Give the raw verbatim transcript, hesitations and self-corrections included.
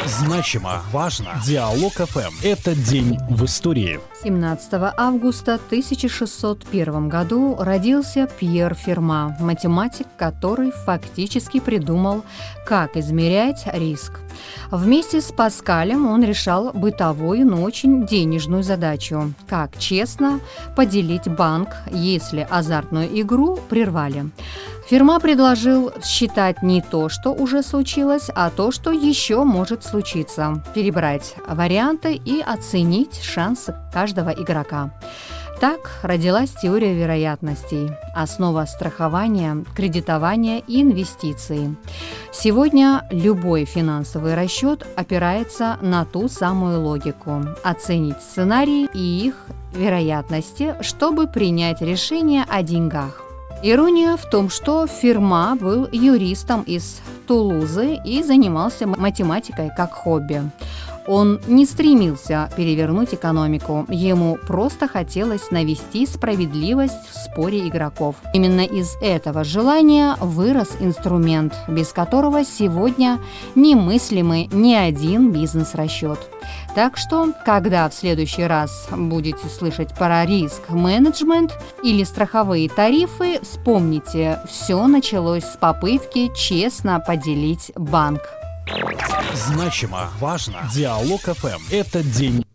Значимо, важно. Диалог эф эм. Это день в истории. семнадцатого августа тысяча шестьсот первом году родился Пьер Ферма, математик, который фактически придумал, как измерять риск. Вместе с Паскалем он решал бытовую, но очень денежную задачу – как честно поделить банк, если азартную игру прервали. Ферма предложил считать не то, что уже случилось, а то, что еще может случиться, перебрать варианты и оценить шансы каждого игрока. Так родилась теория вероятностей, основа страхования, кредитования и инвестиций. Сегодня любой финансовый расчет опирается на ту самую логику – оценить сценарии и их вероятности, чтобы принять решение о деньгах. Ирония в том, что Ферма был юристом из Тулузы и занимался математикой как хобби. Он не стремился перевернуть экономику, ему просто хотелось навести справедливость в споре игроков. Именно из этого желания вырос инструмент, без которого сегодня немыслимый ни один бизнес-расчет. Так что, когда в следующий раз будете слышать про риск-менеджмент или страховые тарифы, вспомните, все началось с попытки честно поделить банк. Значимо, важно. Диалог эф эм. Это день